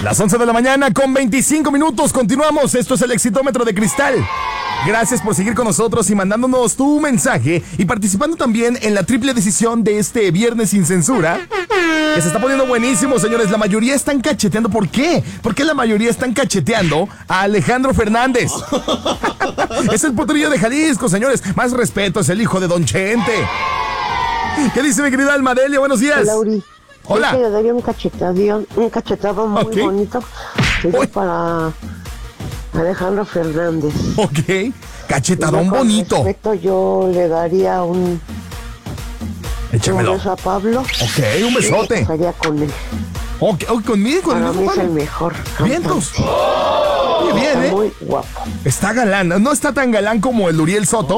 Las 11 de la mañana con 25 minutos. Continuamos. Esto es el Exitómetro de Cristal. Gracias por seguir con nosotros y mandándonos tu mensaje y participando también en la triple decisión de este viernes sin censura. Que se está poniendo buenísimo, señores. La mayoría están cacheteando. ¿Por qué? ¿Por qué la mayoría están cacheteando a Alejandro Fernández? Es el potrillo de Jalisco, señores. Más respeto, es el hijo de Don Chente. ¿Qué dice mi querida Almadelia? Buenos días. Lauri. Hola. Es que le daría un cachetado muy bonito para Alejandro Fernández. Ok, cachetadón bonito. Respecto, yo le daría un beso a Pablo. Ok, un besote. Estaría con él. Ok, conmigo, con Para mí es el mejor. Vientos. Muy bien, Está muy guapo. Está galán. No está tan galán como el Uriel Soto.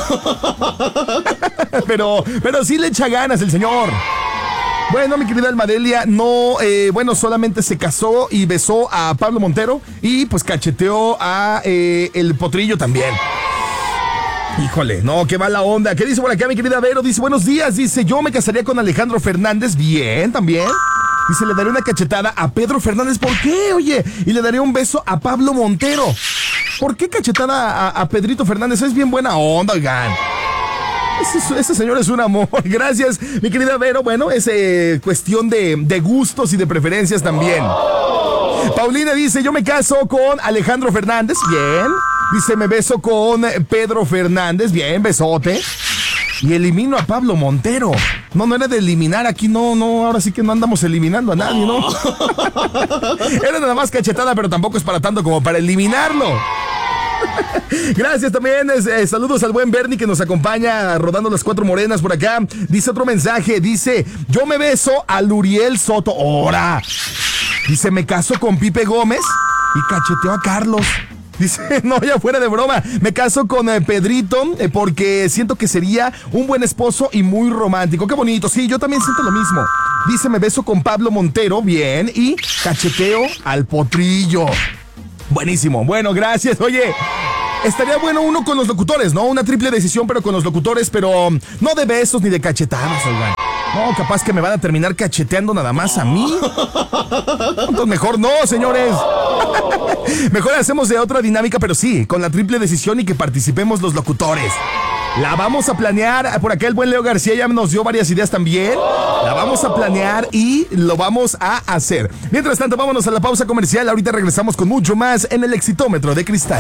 pero sí le echa ganas el señor. Bueno, mi querida Almadelia, no, solamente se casó y besó a Pablo Montero y pues cacheteó a el potrillo también. Híjole, no, qué mala onda. ¿Qué dice por acá mi querida Vero? Dice, buenos días, dice, yo me casaría con Alejandro Fernández. Bien, también. Dice, le daría una cachetada a Pedro Fernández. ¿Por qué, oye? Y le daría un beso a Pablo Montero. ¿Por qué cachetada a Pedrito Fernández? Es bien buena onda, oigan. Ese señor es un amor. Gracias, mi querida Vero. Bueno, es cuestión de gustos y de preferencias también. Paulina dice, yo me caso con Alejandro Fernández. Bien. Dice, me beso con Pedro Fernández. Bien, besote. Y elimino a Pablo Montero. No era de eliminar aquí, no, ahora sí que no andamos eliminando a nadie, ¿no? Era nada más cachetada, pero tampoco es para tanto como para eliminarlo. Gracias también, saludos al buen Bernie que nos acompaña rodando las cuatro morenas por acá. Dice otro mensaje, dice, yo me beso a Luriel Soto. ¡Ora! Dice, me caso con Pipe Gómez y cacheteo a Carlos. Dice, no, ya fuera de broma, me caso con Pedrito porque siento que sería un buen esposo y muy romántico. Qué bonito, sí, yo también siento lo mismo. Dice, me beso con Pablo Montero, bien, y cacheteo al potrillo. Buenísimo, bueno, gracias. Oye, estaría bueno uno con los locutores, ¿no? Una triple decisión, pero con los locutores, pero no de besos ni de cachetadas, oigan. No, capaz que me van a terminar cacheteando nada más a mí. Entonces mejor no, señores. Mejor hacemos de otra dinámica, pero sí, con la triple decisión y que participemos los locutores. La vamos a planear, por acá el buen Leo García ya nos dio varias ideas también. La vamos a planear y lo vamos a hacer. Mientras tanto, vámonos a la pausa comercial. Ahorita regresamos con mucho más en el Exitómetro de Cristal.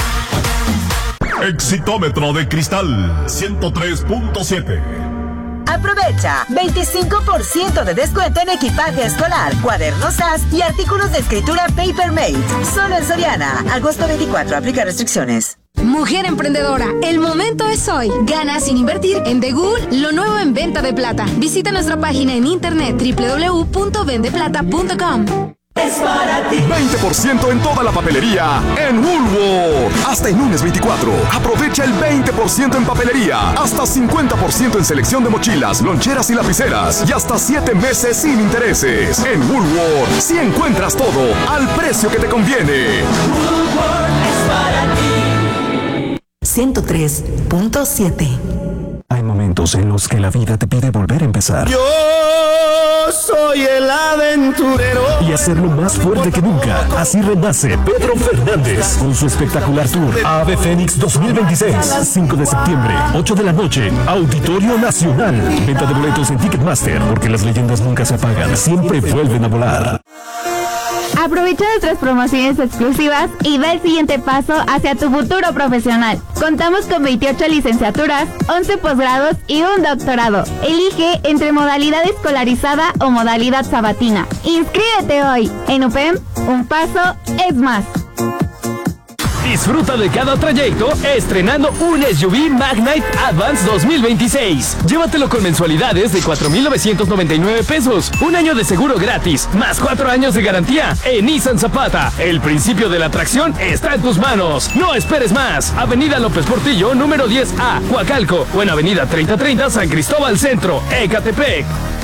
Exitómetro de Cristal 103.7. Aprovecha 25% de descuento en equipaje escolar, cuadernos SAS y artículos de escritura Papermate. Solo en Soriana. Agosto 24. Aplica restricciones. Mujer emprendedora, el momento es hoy. Gana sin invertir en TheGhoul, lo nuevo en venta de plata. Visita nuestra página en internet www.vendeplata.com. Es para ti. 20% en toda la papelería en Woolworth. Hasta el lunes 24. Aprovecha el 20% en papelería. Hasta 50% en selección de mochilas, loncheras y lapiceras. Y hasta 7 meses sin intereses. En Woolworth, si encuentras todo al precio que te conviene. Woolworth es para ti. 103.7. Hay momentos en los que la vida te pide volver a empezar. Yo soy el aventurero. Y hacerlo más fuerte que nunca. Así renace Pedro Fernández con su espectacular tour Ave Fénix 2026. 5 de septiembre, 8 de la noche, Auditorio Nacional. Venta de boletos en Ticketmaster, porque las leyendas nunca se apagan, siempre vuelven a volar. Aprovecha nuestras promociones exclusivas y da el siguiente paso hacia tu futuro profesional. Contamos con 28 licenciaturas, 11 posgrados y un doctorado. Elige entre modalidad escolarizada o modalidad sabatina. ¡Inscríbete hoy! En UPEM, un paso es más. Disfruta de cada trayecto estrenando un SUV Magnite Advance 2026. Llévatelo con mensualidades de 4,999 pesos, un año de seguro gratis, más 4 años de garantía en Nissan Zapata. El principio de la atracción está en tus manos. No esperes más. Avenida López Portillo, número 10A, Coacalco, o en Avenida 3030, San Cristóbal Centro, Ecatepec.